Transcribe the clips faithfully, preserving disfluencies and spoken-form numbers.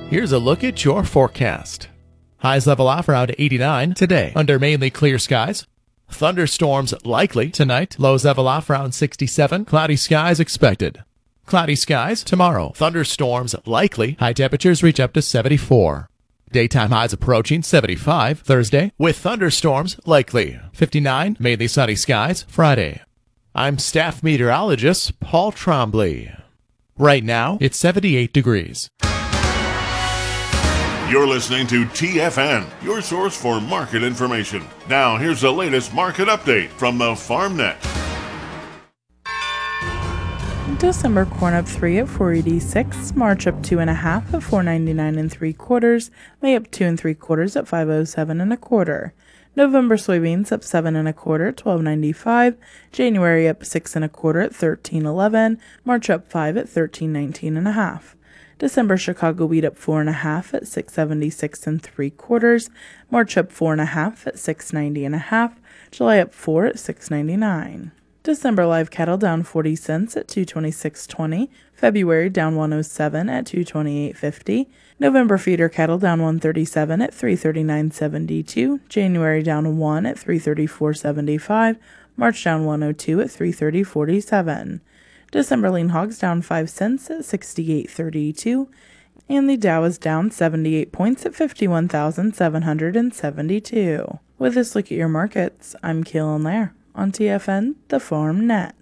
Here's a look at your forecast. Highs level off around eighty-nine today under mainly clear skies. Thunderstorms likely tonight. Lows level off around sixty-seven. Cloudy skies expected. Cloudy skies tomorrow. Thunderstorms likely. High temperatures reach up to seventy-four. Daytime highs approaching seventy-five Thursday with thunderstorms likely. fifty-nine mainly sunny skies Friday. I'm staff meteorologist Paul Trombley. Right now it's seventy-eight degrees. You're listening to T F N, your source for market information. Now, here's the latest market update from the FarmNet. December corn up three at four eighty-six, March up two and a half at four ninety-nine and three quarters, May up two and three quarters at five oh seven and a quarter. November soybeans up seven and a quarter at twelve ninety-five, January up six and a quarter at thirteen eleven, March up five at thirteen nineteen and a half. December Chicago wheat up four and a half at six seventy-six and three quarters, March up four and a half at six ninety and a half, July up four at six ninety-nine. December live cattle down forty cents at two twenty-six twenty, February down one oh seven at two twenty-eight fifty, November feeder cattle down one thirty-seven at three thirty-nine seventy-two, January down one at three thirty-four seventy-five, March down one oh two at three thirty forty-seven. December lean hogs down five cents at sixty-eight thirty-two, and the Dow is down seventy-eight points at fifty-one thousand seven hundred seventy-two. With this look at your markets, I'm Kaylin Lair on T F N, the Farm Net.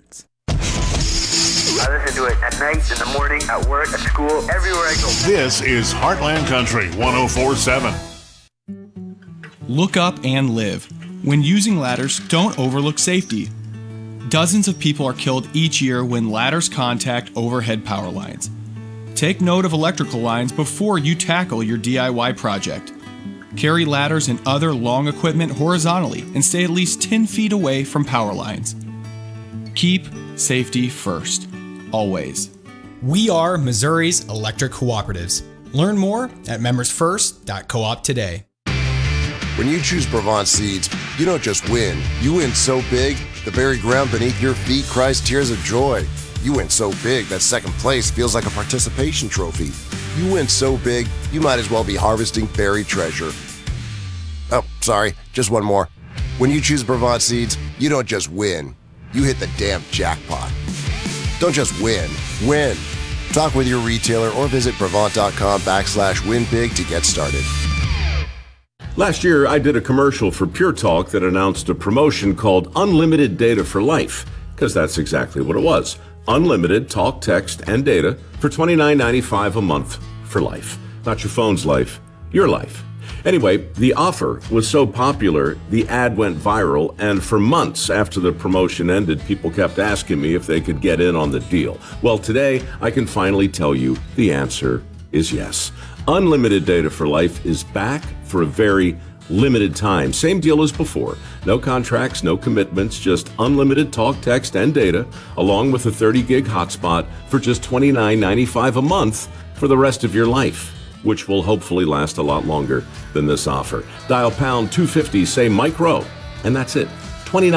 I listen to it at night, in the morning, at work, at school, everywhere I go. This is Heartland Country one oh four point seven. Look up and live. When using ladders, don't overlook safety. Dozens of people are killed each year when ladders contact overhead power lines. Take note of electrical lines before you tackle your D I Y project. Carry ladders and other long equipment horizontally and stay at least ten feet away from power lines. Keep safety first, always. We are Missouri's electric cooperatives. Learn more at members first dot coop today. When you choose Brevant Seeds, you don't just win. You win so big, the very ground beneath your feet cries tears of joy. You win so big that second place feels like a participation trophy. You win so big, you might as well be harvesting buried treasure. Oh, sorry, just one more. When you choose Brevant Seeds, you don't just win. You hit the damn jackpot. Don't just win, win. Talk with your retailer or visit Brevant.com backslash win big to get started. Last year, I did a commercial for Pure Talk that announced a promotion called Unlimited Data for Life, because that's exactly what it was. Unlimited talk, text, and data for twenty-nine ninety-five a month for life. Not your phone's life, your life. Anyway, the offer was so popular, the ad went viral, and for months after the promotion ended, people kept asking me if they could get in on the deal. Well, today, I can finally tell you the answer is yes. Unlimited Data for Life is back for a very limited time. Same deal as before. No contracts, no commitments, just unlimited talk, text, and data, along with a thirty gig hotspot for just twenty-nine ninety-five a month for the rest of your life, which will hopefully last a lot longer than this offer. Dial pound two fifty, say micro, and that's it. twenty-nine